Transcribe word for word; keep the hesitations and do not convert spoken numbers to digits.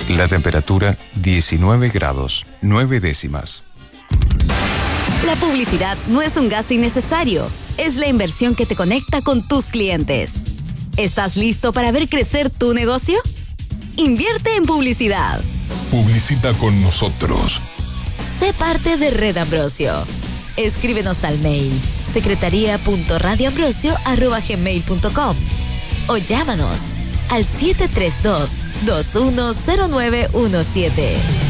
La temperatura diecinueve grados, nueve décimas. La publicidad no es un gasto innecesario, es la inversión que te conecta con tus clientes. ¿Estás listo para ver crecer tu negocio? Invierte en publicidad. Publicita con nosotros. Sé parte de Red Ambrosio. Escríbenos al mail secretaría punto radioambrosio arroba gmail punto com o llámanos al siete tres dos, dos uno cero nueve uno siete.